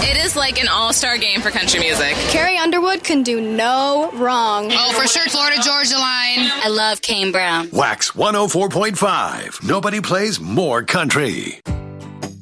It is like an all-star game for country music. Carrie Underwood can do no wrong. Oh, for sure, Florida Georgia Line. I love Kane Brown. Wax 104.5. Nobody plays more country.